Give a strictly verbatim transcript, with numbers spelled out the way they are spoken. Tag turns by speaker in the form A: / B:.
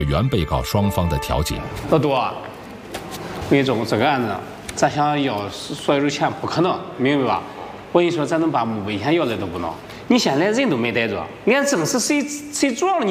A: 原被告双方的调解。
B: 老杜啊，我跟你说，这个案子咱想要所有的钱不可能，明白吧？我跟你说，咱能把墓碑钱要来都不能。你现在人都没逮着，连证是谁谁撞了你？